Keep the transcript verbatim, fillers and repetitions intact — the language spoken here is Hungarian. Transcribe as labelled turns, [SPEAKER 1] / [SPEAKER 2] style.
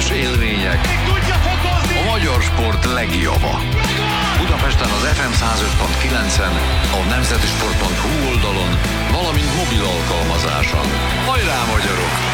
[SPEAKER 1] élmények, a magyar sport legjava. Budapesten az ef em száz öt pont kilencen, a nemzetisport pont hu oldalon, valamint mobil alkalmazáson. Hajrá, magyarok!